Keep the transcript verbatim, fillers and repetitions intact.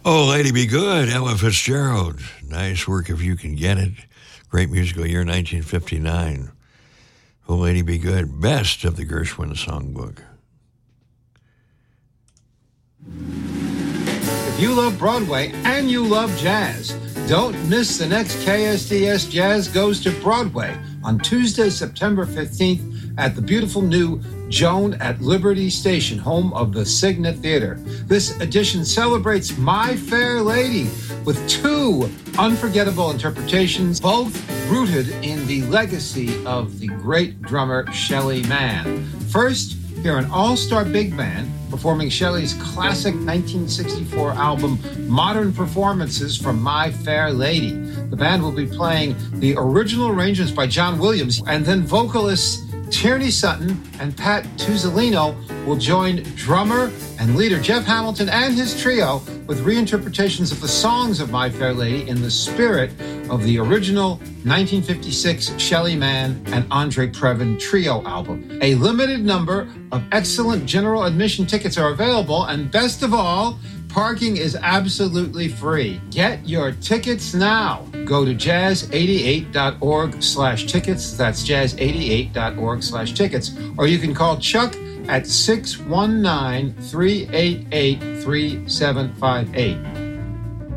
Oh, Lady Be Good, Ella Fitzgerald. Nice work if you can get it. Great musical year, nineteen fifty-nine. Oh, Lady Be Good, best of the Gershwin songbook. If you love Broadway and you love jazz, don't miss the next K S D S Jazz Goes to Broadway on Tuesday, September fifteenth at the beautiful new Joan at Liberty Station, home of the Signet Theater. This edition celebrates My Fair Lady with two unforgettable interpretations, both rooted in the legacy of the great drummer Shelly Manne. First, hear an all-star big band performing Shelley's classic nineteen sixty-four album, Modern Performances from My Fair Lady. The band will be playing the original arrangements by John Williams, and then vocalists Tierney Sutton and Pat Tuzzolino will join drummer and leader Jeff Hamilton and his trio with reinterpretations of the songs of My Fair Lady in the spirit of the original nineteen fifty-six Shelly Manne and Andre Previn trio album. A limited number of excellent general admission tickets are available, and best of all, parking is absolutely free. Get your tickets now. Go to jazz eighty-eight dot org slash tickets. That's jazz eighty-eight dot org slash tickets. Or you can call Chuck at six one nine, three eight eight, three seven five eight.